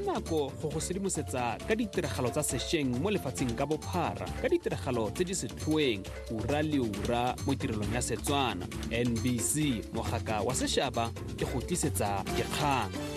nako go go sedimosetsa ka ditiragalo tsa sešweng mo lefatsheng ka bophara ka ditiragalo tse di setlhoeng ura le ura mo tirelong ya Setswana. NBC mogaka wa setšhaba ke go tlisetsa dikgang.